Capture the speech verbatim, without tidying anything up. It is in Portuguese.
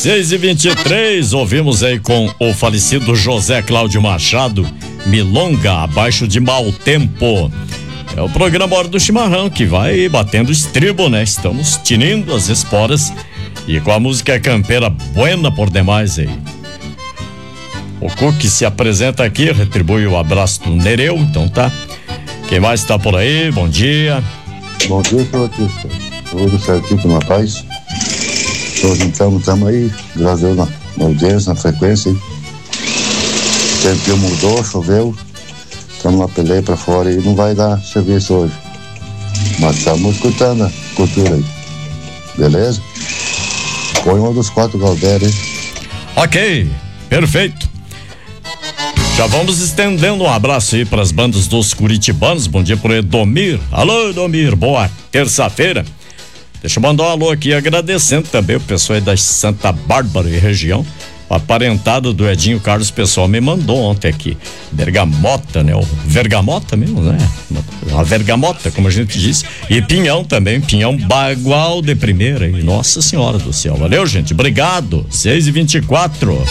seis e vinte e três, ouvimos aí com o falecido José Cláudio Machado, Milonga, abaixo de mau tempo. É o programa Hora do Chimarrão que vai batendo estribo, né? Estamos tinindo as esporas e com a música campeira buena por demais aí. O Cuque se apresenta aqui, retribui o abraço do Nereu, então tá. Quem mais está por aí? Bom dia. Bom dia, senhor Batista. Tudo certinho com a paz. Hoje então estamos aí, graças a Deus, na, na audiência, na frequência. Hein? O tempo mudou, choveu. Estamos na peleia para fora e não vai dar serviço hoje. Mas estamos escutando a cultura aí. Beleza? Põe um dos quatro Galdério, hein? Ok, perfeito. Já vamos estendendo um abraço aí para as bandas dos curitibanos. Bom dia pro Edomir. Alô, Edomir, boa terça-feira. Deixa eu mandar um alô aqui, agradecendo também o pessoal aí da Santa Bárbara e região. A parentada do Edinho Carlos, o pessoal me mandou ontem aqui. Bergamota, né? O Vergamota mesmo, né? A Vergamota, como a gente disse. E Pinhão também, Pinhão Bagual de primeira. E Nossa Senhora do Céu. Valeu, gente. Obrigado. seis e vinte e quatro.